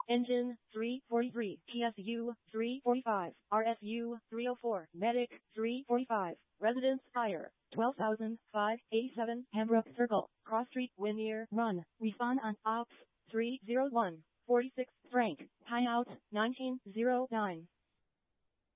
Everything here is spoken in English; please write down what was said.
Engine 343, PSU 345, RSU 304, Medic 345, Residence Fire 12,587, Pembroke Circle, Cross Street, Winier Run. Respond on Ops 301, 46, Frank, Hideout 1909.